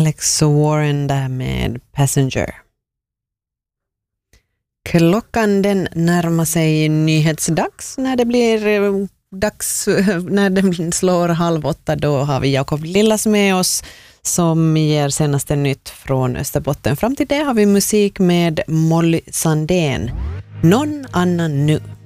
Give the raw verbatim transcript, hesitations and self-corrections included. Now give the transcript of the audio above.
Alex Warren där med Passenger. Klockan den närmar sig nyhetsdags. När det blir eh, dags, när det slår halv åtta, då har vi Jakob Lillas med oss som ger senaste nytt från Österbotten. Fram till det har vi musik med Molly Sandén. Någon annan nu.